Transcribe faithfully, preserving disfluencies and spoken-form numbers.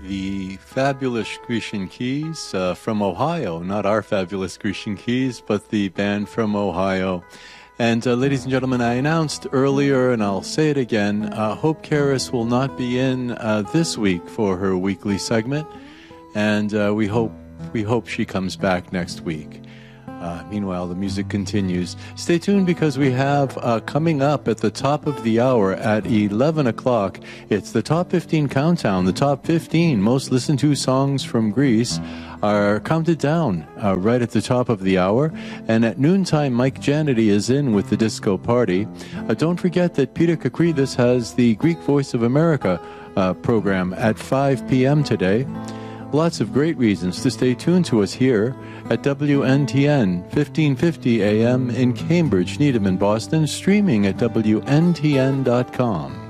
The fabulous Grecian Keys uh, from Ohio, not our fabulous Grecian Keys, but the band from Ohio. And uh, ladies and gentlemen, I announced earlier, and I'll say it again, uh, Hope Karras will not be in uh, this week for her weekly segment, and uh, we hope we hope she comes back next week. Uh, meanwhile, the music continues. Stay tuned because we have uh, coming up at the top of the hour at eleven o'clock, it's the Top fifteen Countdown. The Top fifteen most listened to songs from Greece are counted down uh, right at the top of the hour. And at noontime, Mike Janity is in with the Disco Party. Uh, don't forget that Peter Kakridis has the Greek Voice of America uh, program at five p.m. today. Lots of great reasons to stay tuned to us here at W N T N, fifteen fifty A M in Cambridge, Needham, and Boston, streaming at W N T N dot com.